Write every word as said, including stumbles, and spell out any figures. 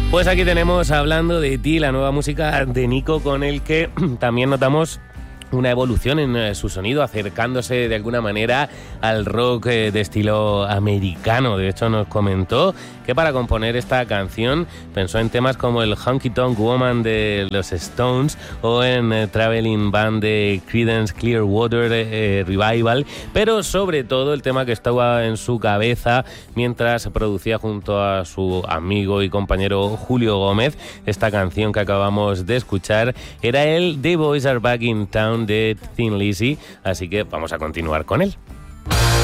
Pues aquí tenemos Hablando de ti, la nueva música de Nico, con el que también notamos una evolución en su sonido, acercándose de alguna manera al rock de estilo americano. De hecho, nos comentó que para componer esta canción pensó en temas como el Honky Tonk Woman de los Stones o en eh, Traveling Band de Creedence Clearwater eh, Revival, pero sobre todo el tema que estaba en su cabeza mientras producía junto a su amigo y compañero Julio Gómez esta canción que acabamos de escuchar era el The Boys Are Back in Town de Thin Lizzy, así que vamos a continuar con él.